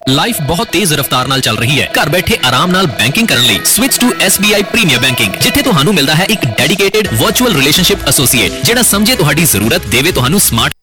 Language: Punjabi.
ਲਾਈਫ ਬਹੁਤ ਤੇਜ਼ ਰਫ਼ਤਾਰ ਨਾਲ ਚੱਲ ਰਹੀ ਹੈ। ਘਰ ਬੈਠੇ ਆਰਾਮ ਨਾਲ ਬੈਂਕਿੰਗ ਕਰਨ ਲਈ switch to SBI premier banking, ਜਿੱਥੇ ਤੁਹਾਨੂੰ ਮਿਲਦਾ ਹੈ ਇੱਕ ਡੈਡੀਕੇਟਿਡ ਵਰਚੁਅਲ ਰਿਲੇਸ਼ਨਸ਼ਿਪ ਐਸੋਸੀਏਟ ਜਿਹੜਾ ਸਮਝੇ ਤੁਹਾਡੀ ਜ਼ਰੂਰਤ, ਦੇਵੇ ਤੁਹਾਨੂੰ ਸਮਾਰਟ